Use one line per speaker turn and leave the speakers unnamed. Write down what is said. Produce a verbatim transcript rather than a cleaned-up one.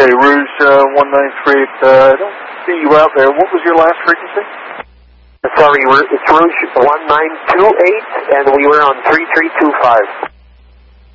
Okay, Rouge uh, one nine three eight, uh, I don't see you out there. What was your last frequency?
Sorry, it's Rouge one nine two eight, and we were on three three two five.